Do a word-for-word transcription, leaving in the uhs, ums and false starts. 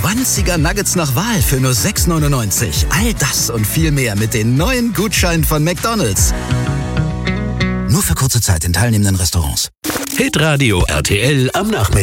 zwanziger Nuggets nach Wahl für nur sechs neunundneunzig. All das und viel mehr mit den neuen Gutscheinen von McDonald's. Nur für kurze Zeit in teilnehmenden Restaurants. Hitradio R T L am Nachmittag.